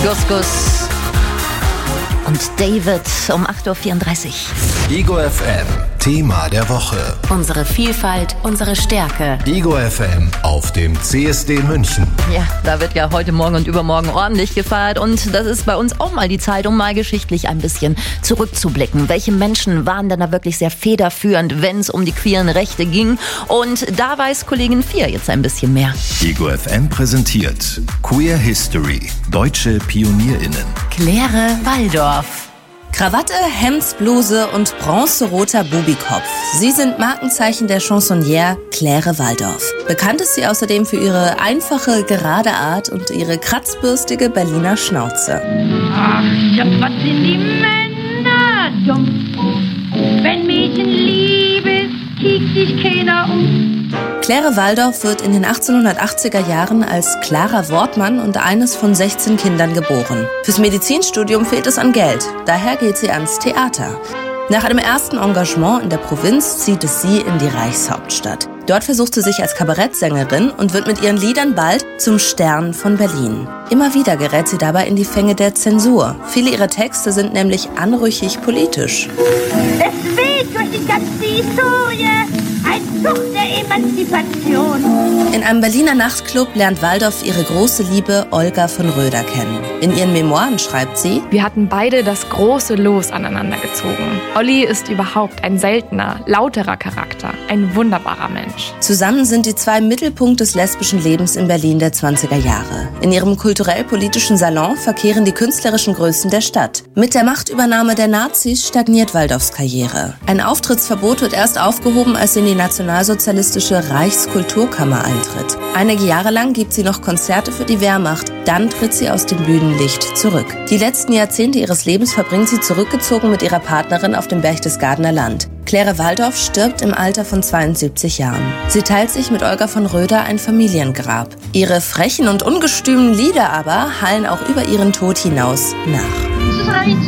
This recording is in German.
Gus und David um 8.34 Uhr. Ego FM, Thema der Woche. Unsere Vielfalt, unsere Stärke. Ego FM auf dem CSD München. Ja, da wird ja heute Morgen und übermorgen ordentlich gefeiert und das ist bei uns auch mal die Zeit, um mal geschichtlich ein bisschen zurückzublicken. Welche Menschen waren denn da wirklich sehr federführend, wenn es um die queeren Rechte ging? Und da weiß Kollegin 4 jetzt ein bisschen mehr. Ego FM präsentiert Queer History, deutsche PionierInnen. Claire Waldorf. Krawatte, Hemdsbluse und bronzeroter Bubikopf. Sie sind Markenzeichen der Chansonnière Claire Waldorf. Bekannt ist sie außerdem für ihre einfache, gerade Art und ihre kratzbürstige Berliner Schnauze. Ach, ja, was sind die Männer dumm? Wenn Mädchen lieb ist, kiekt sich keiner um. Claire Waldorf wird in den 1880er Jahren als Clara Wortmann und eines von 16 Kindern geboren. Fürs Medizinstudium fehlt es an Geld, daher geht sie ans Theater. Nach einem ersten Engagement in der Provinz zieht es sie in die Reichshauptstadt. Dort versucht sie sich als Kabarettsängerin und wird mit ihren Liedern bald zum Stern von Berlin. Immer wieder gerät sie dabei in die Fänge der Zensur. Viele ihrer Texte sind nämlich anrüchig politisch. Es weht durch die ganze Historie, ein Zug der Emanzipation. In einem Berliner Nachtclub lernt Waldorf ihre große Liebe Olga von Röder kennen. In ihren Memoiren schreibt sie: Wir hatten beide das große Los aneinander gezogen. Olli ist überhaupt ein seltener, lauterer Charakter, ein wunderbarer Mensch. Zusammen sind die zwei Mittelpunkt des lesbischen Lebens in Berlin der 20er Jahre. In ihrem kulturell-politischen Salon verkehren die künstlerischen Größen der Stadt. Mit der Machtübernahme der Nazis stagniert Waldorfs Karriere. Ein Auftrittsverbot wird erst aufgehoben, als sie in die nationalsozialistische Reichskulturkammer eintritt. Einige Jahre lang gibt sie noch Konzerte für die Wehrmacht, dann tritt sie aus dem Bühnenlicht zurück. Die letzten Jahrzehnte ihres Lebens verbringt sie zurückgezogen mit ihrer Partnerin auf dem Berchtesgadener Land. Claire Waldorf stirbt im Alter von 72 Jahren. Sie teilt sich mit Olga von Röder ein Familiengrab. Ihre frechen und ungestümen Lieder aber hallen auch über ihren Tod hinaus nach.